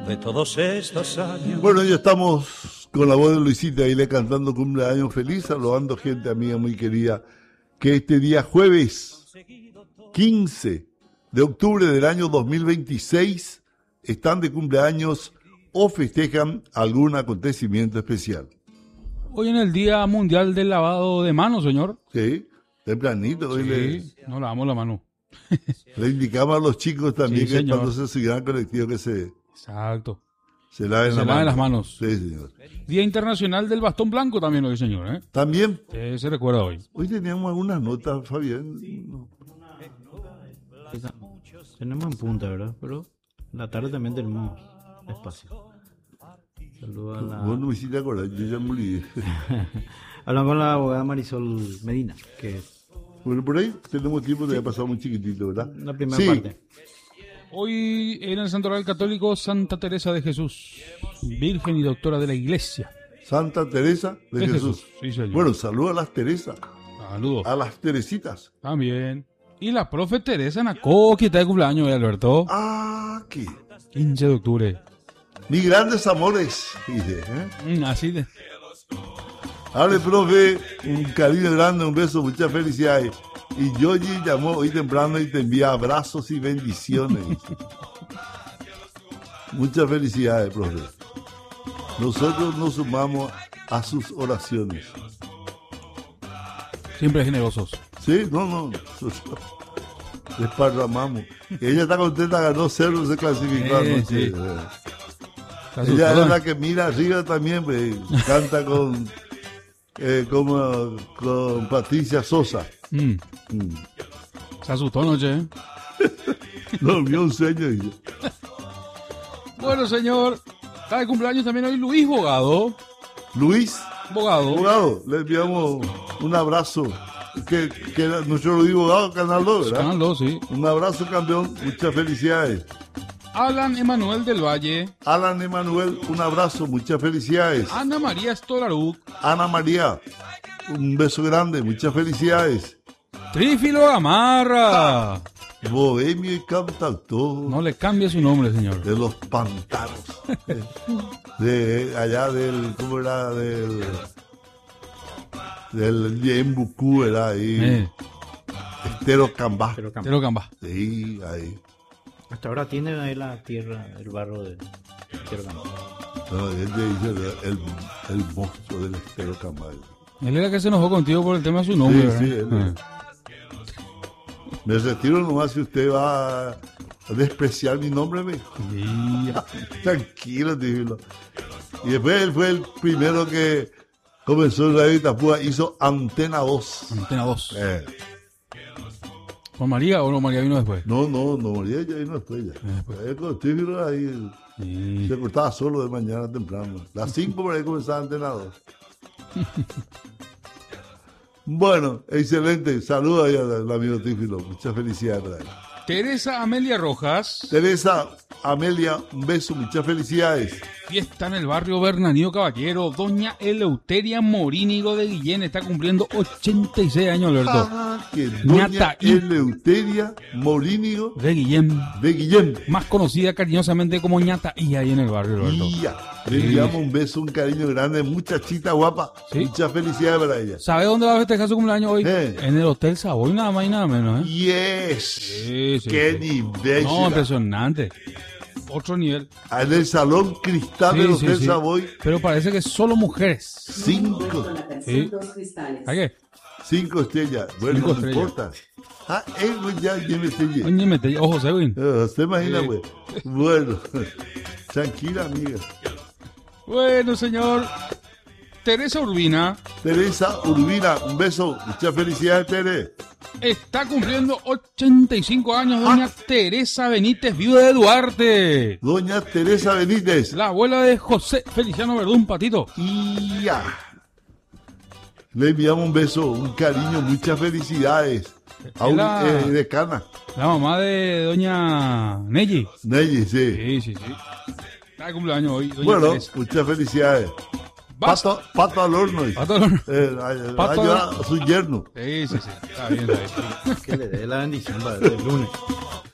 de todos estos años. Bueno, ya estamos con la voz de Luisita Aguilé cantando cumpleaños feliz, saludando gente amiga muy querida, que este día jueves 15 de octubre del año 2026 están de cumpleaños o festejan algún acontecimiento especial. Hoy en el Día Mundial del Lavado de Manos, señor. Sí, tempranito. Hoy Sí, nos lavamos la mano. le indicamos a los chicos también Sí, que señor. cuando se subirán al colectivo que Exacto. se laven Se laven las manos. Sí, señor. Día Internacional del Bastón Blanco también hoy, señor. ¿Eh? También, Se recuerda hoy. hoy teníamos algunas notas, Fabián. Tenemos en punta, ¿verdad? Pero en la tarde también tenemos espacio. Saludos a la... Bueno, me hiciste acordar, yo ya me olvidé. Hablamos con la abogada Marisol Medina, que es Bueno, por ahí tenemos tiempo de pasar muy chiquitito, ¿verdad? la primera Sí. parte. Hoy en el Santoral Católico Santa Teresa de Jesús, Virgen y Doctora de la Iglesia. Santa Teresa de Jesús. Sí, señor. Bueno, saludos a las Teresas, Saludos. a las Teresitas. También. Y la profe Teresa Nacó, que está de cumpleaños hoy, Alberto. Aquí. 15 de octubre. Mis grandes amores, dice, ¿eh? Así de... Hable, profe, un cariño grande, un beso, muchas felicidades. Y Yoyi llamó hoy temprano y te envía abrazos y bendiciones. Muchas felicidades, profe. Nosotros nos sumamos a sus oraciones. Siempre generosos. Sí, no. Desparramamos. Ella está contenta, ganó 0, se clasificó anoche. sí. Está Ella asustada. es la que mira arriba también, pues, canta con Patricia Sosa. Mm. Se asustó anoche, ¿eh? No, vio un sueño. Dice. Bueno, señor. Está de cumpleaños también hoy Luis Bogado. Luis, Bogado. abogado, le enviamos un abrazo. Que era nuestro Luis Bogado, Canal 2, ¿verdad? Canal 2, sí. Un abrazo, campeón. Muchas felicidades. Alan Emanuel del Valle. Alan Emanuel, un abrazo. Muchas felicidades. Ana María Stolaruc. Ana María, un beso grande. Muchas felicidades. Trífilo Gamarra. Bohemio y cantautor. No le cambie su nombre, señor. De los pantanos. De allá del, ¿cómo era? Del Yembucú, era ahí. Estero Cambá. Pero Te lo camba. Sí, ahí. hasta ahora tiene ahí la tierra, el barro de tierra. No, él le dice el monstruo del Estero Cambá. Él era que se enojó contigo por el tema de su nombre, Sí, ¿verdad? él. Me retiro nomás si usted va a despreciar mi nombre, me dijo. Sí. Tranquilo, dígelo. Y después él fue el primero que comenzó en Radio Itapúa, hizo Antena 2. Antena 2. Eh, ¿Con María o no? María vino después? no, María ya vino después ya. Ahí con Tífilo ahí Sí. se cortaba solo de mañana temprano. Las 5 por ahí comenzaba Antena 2. Bueno, excelente. Saludos ahí al amigo Tífilo. Muchas felicidades para él. Teresa Amelia Rojas. Teresa, Amelia, un beso, muchas felicidades. Fiesta en el barrio Bernardino Caballero. Doña Eleuteria Morínigo de Guillén está cumpliendo 86 años, Alberto. Que doña Ñata y- Eleuteria Morínigo De Guillén. de Guillem. Más conocida cariñosamente como Ñata y ahí en el barrio, Alberto. Y ya, le enviamos un beso, un cariño grande, muchachita guapa. Sí. Muchas felicidades para ella. ¿Sabe dónde va a festejar su cumpleaños hoy? Eh. En el Hotel Savoy, nada más y nada menos, ¿eh? Yes. Sí, Qué sí. nivel. No, chica. impresionante. Otro nivel. En el Salón Cristal del Hotel Savoy, Pero parece que solo mujeres. 5 Sí. ¿A qué? 5 estrellas. Bueno, 5 no estrellas. importa. Güey, ya me estrellé. Oye, mete, ojo, Seguin. ¿Se imagina, Sí. güey? Bueno, tranquila, amiga. Bueno, señor. Teresa Urbina Teresa Urbina, un beso. Muchas felicidades, Tere. está cumpliendo 85 años. Doña Teresa Benítez, viuda de Duarte. Doña Teresa Benítez. La abuela de José Feliciano Verdún, Patito. Y ya. Le enviamos un beso, un cariño, muchas felicidades. A un La- decana. La mamá de doña Nelly. Nelly, sí. Sí, sí, sí. Está de cumpleaños hoy, doña Bueno, Teresa. muchas felicidades. Basta. Pato al horno. Pato al horno. Pato al a su yerno. Sí, sí, sí. Está bien, está bien. Que le dé la bendición para el lunes.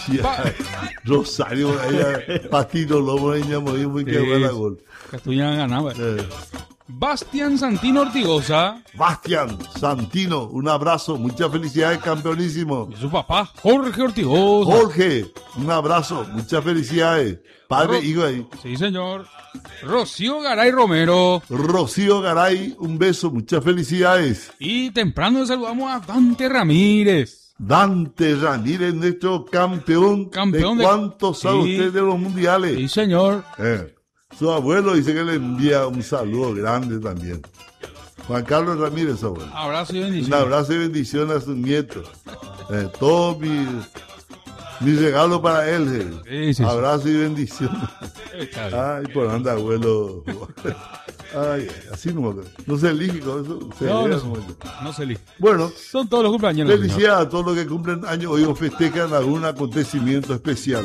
Rosario, ella, Patito Lomo, ella muy que buena gol. Castuña ganaba. Bastián Santino Ortigosa. Bastián Santino, un abrazo, muchas felicidades, campeonísimo. Y su papá, Jorge Ortigosa. Jorge, un abrazo, muchas felicidades. Padre, hijo ahí. Sí, señor. Rocío Garay Romero. Rocío Garay, un beso, muchas felicidades. Y temprano saludamos a Dante Ramírez. Dante Ramírez, nuestro campeón de cuántos sabe usted de los mundiales. Sí, señor. Su abuelo dice que le envía un saludo grande también. Juan Carlos Ramírez, su abuelo. Abrazo y bendición. Un abrazo y bendición a sus nietos. Todo mi regalo para él. Sí. Abrazo y bendición. Ay, por anda, abuelo. Ay, así no se elige con eso. No se elige. Bueno, son todos los cumpleaños. Felicidades a todos los que cumplen años hoy o festejan algún acontecimiento especial.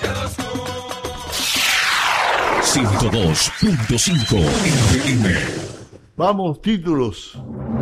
102.5 FM. Vamos, títulos.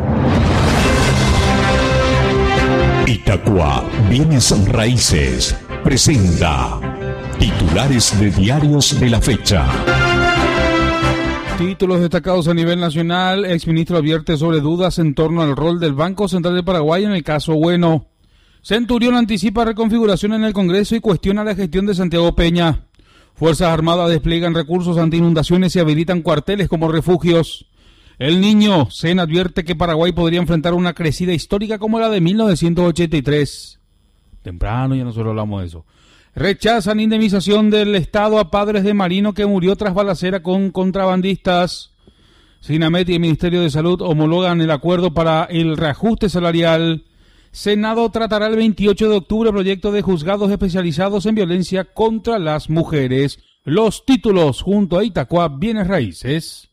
Itacua Bienes Raíces presenta titulares de diarios de la fecha. Títulos destacados a nivel nacional. Exministro advierte sobre dudas en torno al rol del Banco Central de Paraguay en el caso Bueno. Centurión anticipa reconfiguración en el Congreso y cuestiona la gestión de Santiago Peña. Fuerzas Armadas despliegan recursos anti inundaciones y habilitan cuarteles como refugios. El Niño, CEN advierte que Paraguay podría enfrentar una crecida histórica como la de 1983. Temprano ya nosotros hablamos de eso. Rechazan indemnización del Estado a padres de marino que murió tras balacera con contrabandistas. Sinamet y el Ministerio de Salud homologan el acuerdo para el reajuste salarial. Senado tratará el 28 de octubre proyecto de juzgados especializados en violencia contra las mujeres. Los títulos junto a Itacua Bienes Raíces.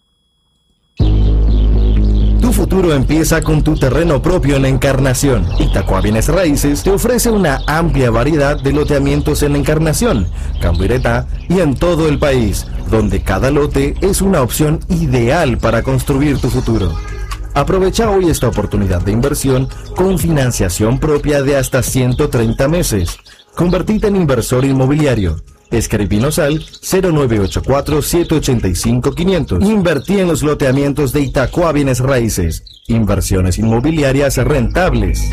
Tu futuro empieza con tu terreno propio en la Encarnación. Itacua Bienes Raíces te ofrece una amplia variedad de loteamientos en la Encarnación, Cambuireta y en todo el país, donde cada lote es una opción ideal para construir tu futuro. Aprovecha hoy esta oportunidad de inversión con financiación propia de hasta 130 meses. Convertite en inversor inmobiliario. Escribinos al 0984-785-500. Invertí en los loteamientos de Itacua Bienes Raíces. Inversiones inmobiliarias rentables.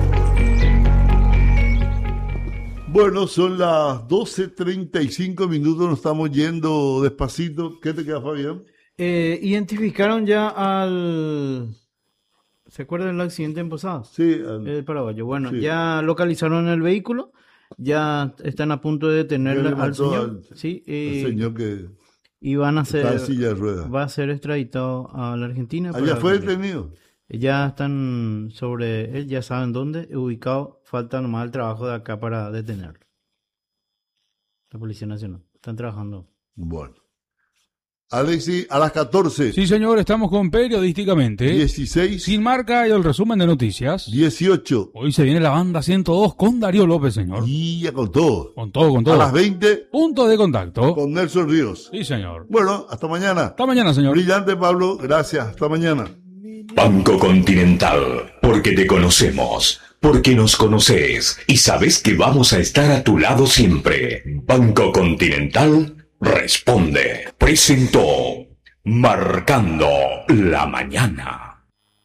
Bueno, son las 12:35 minutos, nos estamos yendo despacito. ¿Qué te queda, Fabián? Identificaron ya al... ¿Se acuerdan del accidente en Posadas? Sí. El paraguayo. Bueno, sí. Ya localizaron el vehículo, ya están a punto de detener al señor. Sí, el señor que y van a está en silla de ruedas. Va a ser extraditado a la Argentina. ¿Allá fue detenido? Ya están sobre él, ya saben dónde, ubicado. Falta nomás el trabajo de acá para detenerlo. La Policía Nacional. Están trabajando. Bueno. Alexis, a las 14. Sí, señor, estamos con Periodísticamente. 16. Sin marca y el resumen de noticias. 18. Hoy se viene la banda 102 con Darío López, señor. Y ya con todo. Con todo. A las 20. Punto de contacto. Con Nelson Ríos. Sí, señor. Bueno, hasta mañana. Hasta mañana, señor. Brillante, Pablo. Gracias. Hasta mañana. Banco Continental, porque te conocemos, porque nos conoces y sabes que vamos a estar a tu lado siempre. Banco Continental responde. Presentó Marcando la Mañana.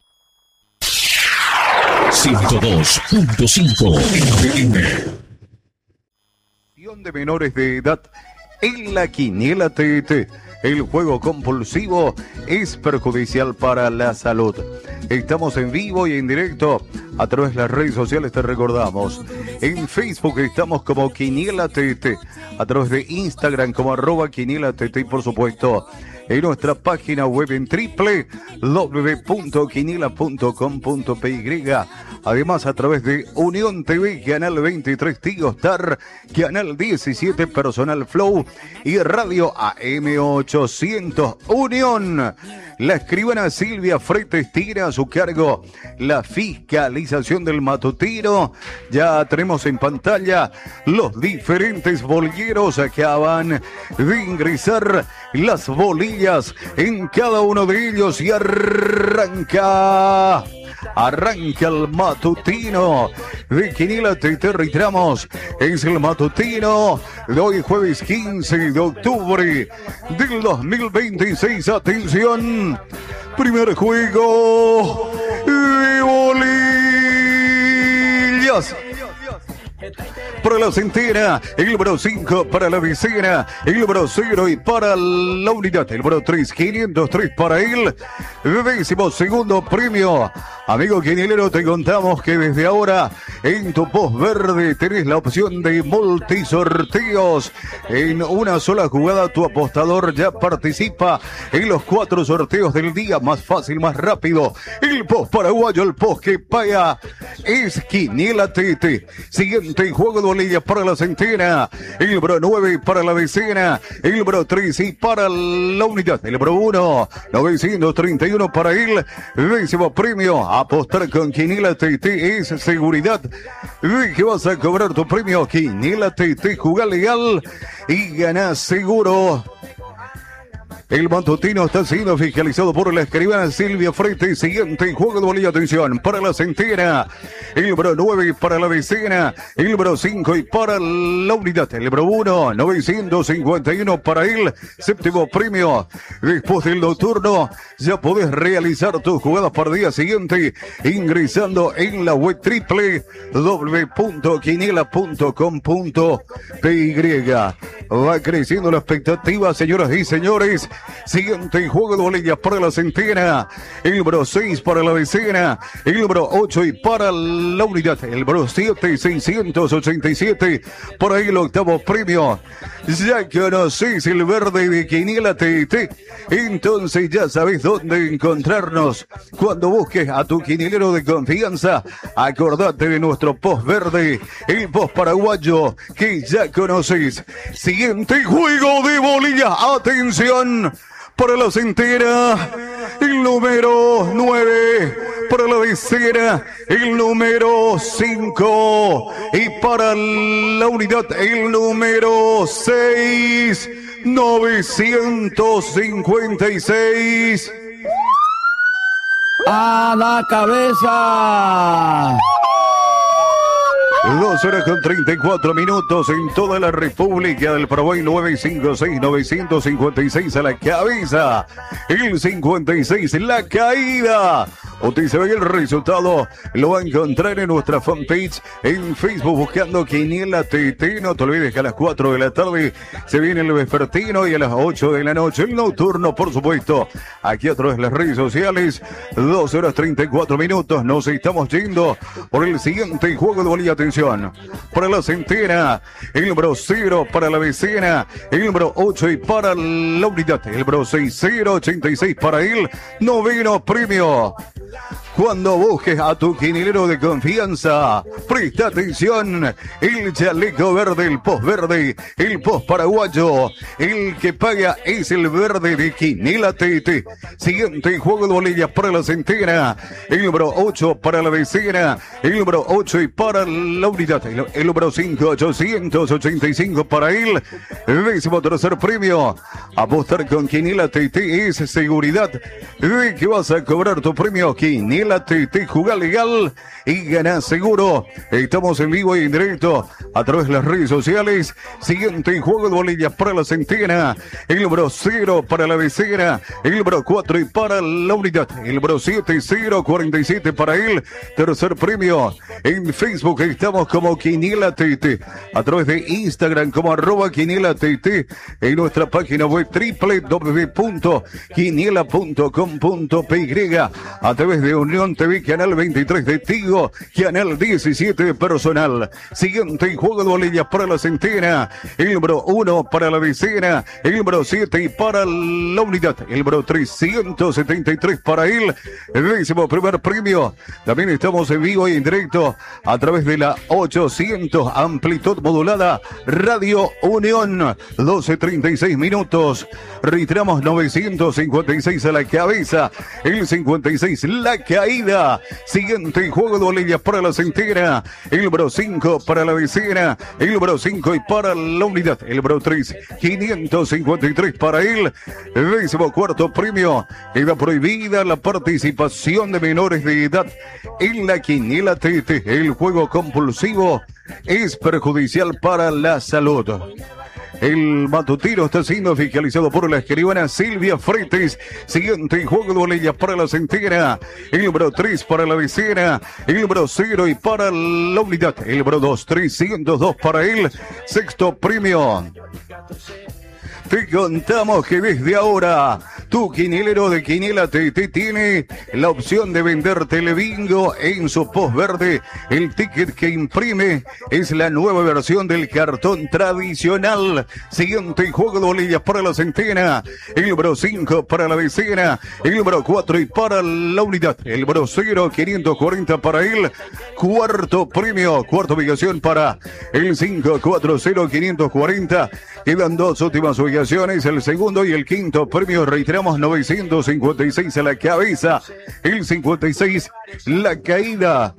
102.5 FM. De menores de edad en la Quiniela TT. El juego compulsivo es perjudicial para la salud. Estamos en vivo y en directo a través de las redes sociales, te recordamos. En Facebook estamos como Quiniela TT, a través de Instagram como @Quiniela TT y por supuesto en nuestra página web en www.quiniela.com.py. Además a través de Unión TV, Canal 23 Tigo Star, Canal 17 Personal Flow y Radio AM800 Unión. La escribana Silvia Fretes tiene a su cargo la fiscalización del matutino. Ya tenemos en pantalla los diferentes bolilleros. Acaban de ingresar las bolillas bolillas en cada uno de ellos y arranca el matutino de Quiniela TT. Reiteramos, es el matutino de hoy jueves 15 de octubre del 2026. Atención, primer juego de bolillas. Para la centena, el número 5 para la decena, el número 0 y para la unidad, el número 3, 503 para él, 12º premio. Amigo quinielero, te contamos que desde ahora en tu post verde tenés la opción de multisorteos. En una sola jugada tu apostador ya participa en los 4 sorteos del día, más fácil, más rápido. El post paraguayo, el post que paga es Quiniela TT. Siguiente juego de bolillas para la centena, el número 9 para la decena, el número 3 y para la unidad, el número 1, 931 para él, 10º premio. Apostar con Quiniela TT es seguridad de que vas a cobrar tu premio. Quiniela TT, juega legal y gana seguro. El matutino está siendo fiscalizado por la escribana Silvia Frete. Siguiente juego de bolilla, atención, para la centena, el número 9 para la decena, el número 5 y para la unidad, el número 1, 951 para él, 7º premio. Después del nocturno ya podés realizar tus jugadas para el día siguiente ingresando en la web www.quiniela.com.py. Va creciendo la expectativa, señoras y señores. Siguiente juego de bolillas para la centena, el número 6 para la decena, el número 8 y para la unidad, el número 7, 687 para el 8º premio. Ya conocés el verde de Quiniela TT, entonces ya sabés dónde encontrarnos. Cuando busques a tu quinielero de confianza, acordate de nuestro post verde, el post paraguayo que ya conocés. Siguiente juego de bolillas, atención, para la centena, el número 9, para la decena, el número 5 y para la unidad, el número 6, 956. ¡A la cabeza! 2 horas con 34 minutos en toda la República del Paraguay. 956-956 a la cabeza. El 56 en la caída. Usted se ve el resultado, lo va a encontrar en nuestra fanpage en Facebook buscando Quiniela TT. No te olvides que a las 4 de la tarde se viene el vespertino y a las 8 de la noche el nocturno, por supuesto. Aquí a través de las redes sociales, 2 horas 34 minutos. Nos estamos yendo por el siguiente juego de bolilla. Atención, para la centena, el número 0 para la decena, el número 8 y para la unidad, el número 6086 para el 9º premio. Cuando busques a tu quinilero de confianza, presta atención, el chaleco verde, el post verde, el post paraguayo, el que paga es el verde de Quiniela TT. Siguiente juego de bolillas para la centena, el número 8 para la decena, el número 8 y para la unidad, el número 5, 885 para él, el 13º premio. Apostar con Quiniela TT es seguridad de que vas a cobrar tu premio. Quiniela TT, juega legal y gana seguro. Estamos en vivo y en directo a través de las redes sociales. Siguiente juego de bolillas para la centena, el número 0 para la decena, el número 4 y para la unidad, el número 7, 047 para él. Tercer premio. En Facebook estamos como Quiniela TT, a través de Instagram como @Quiniela TT, en nuestra página web www.quiniela.com.py, a través de Unión TV, canal 23 de Tigo, canal 17 de Personal. Siguiente juego de bolillas para la centena, el número 1 para la decena, el número 7 y para la unidad, el número 373 para él, el 11º premio. También estamos en vivo y en directo a través de la 800 amplitud modulada Radio Unión. 12:36 minutos. Reiteramos, 956 a la cabeza, el 56 la cabeza. caída. Siguiente juego de bolilla para la centena. El número 5 para la decena. El número 5 y para la unidad. El número 3, 553 para él. 14º premio. Queda prohibida la participación de menores de edad en la quiniela TT. El juego compulsivo es perjudicial para la salud. El matutino está siendo fiscalizado por la escribana Silvia Freites. Siguiente juego de bolilla para la centena. El número 3 para la decena. El número 0 y para la unidad. El número 2, 302 para él. 6º premio. Te contamos que desde ahora tu quinielero de Quiniela TT tiene la opción de vender Telebingo en su post verde. El ticket que imprime es la nueva versión del cartón tradicional. Siguiente juego de bolillas para la centena. El número 5 para la decena. El número 4 y para la unidad. El número 0, 540 para él. 4º premio. 4ª ubicación para el 540 540. Quedan 2 últimas ubicaciones. El 2º y el 5º premio. Reiteramos, 956 a la cabeza. El 56, la caída.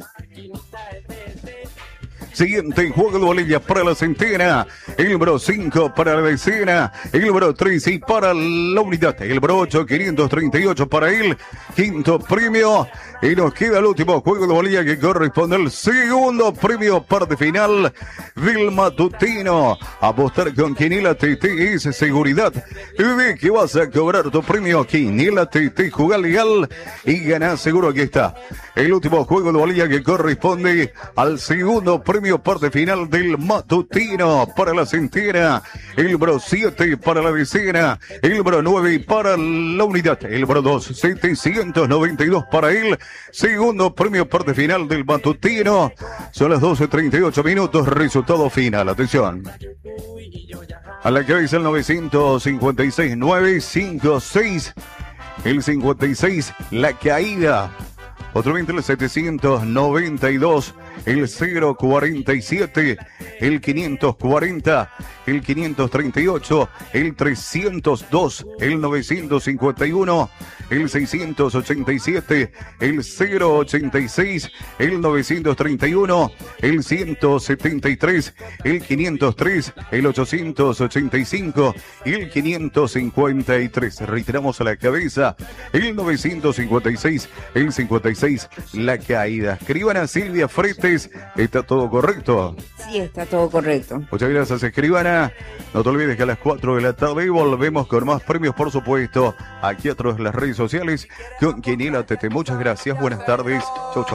Siguiente juego de bolillas para la centena. El número 5 para la decena. El número 3 y para la unidad. El número 8, 538 para él. 5º premio. Y nos queda el último juego de bolilla que corresponde al 2º premio, parte final del matutino. Apostar con Quiniela TT es seguridad de que vas a cobrar tu premio. Quiniela TT, jugar legal y ganar seguro. Aquí está el último juego de bolilla que corresponde al 2º premio, parte final del matutino para la centena. El número 7 para la decena. El número 9 para la unidad. El número 2, 792 para él. 2º premio, parte final del matutino. Son las 12:38 minutos. Resultado final. Atención. A la cabeza el 956, 956. El 56, la caída. Otro 20, el 792, el 047, el 540, el 538, el 302, el 951, el 687, el 086, el 931, el 173, el 503, el 885, el 553. Reiteramos a la cabeza, el 956, el 56. La caída. Escribana Silvia Freites, ¿está todo correcto? Sí, está todo correcto. Muchas gracias, escribana. No te olvides que a las 4 de la tarde volvemos con más premios, por supuesto, aquí a través de las redes sociales con Quiniela TT. Muchas gracias, buenas tardes. Chau, chau.